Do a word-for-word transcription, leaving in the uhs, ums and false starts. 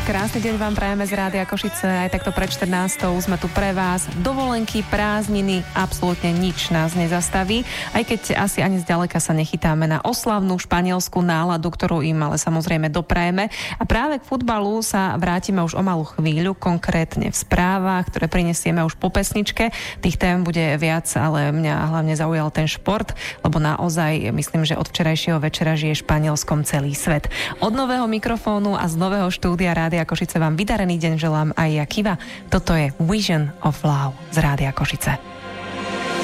Krásny deň vám prajeme z Rádia Košice. Aj takto pred štrnástou sme tu pre vás. Dovolenky, prázdniny, absolútne nič nás nezastaví. Aj keď asi ani zďaleka sa nechytáme na oslavnú španielskú náladu, ktorú im ale samozrejme doprajeme. A práve k futbalu sa vrátime už o malú chvíľu, konkrétne v správach, ktoré prinesieme už po pesničke. Tých tém bude viac, ale mňa hlavne zaujal ten šport, lebo naozaj myslím, že od včerajšieho večera žije Španielskom celý svet. Od nového mikrofónu a z nového štúdia Rádia Košice vám vydarený deň želám aj ja, Kiva. Toto je Vision of Love z Rádia Košice.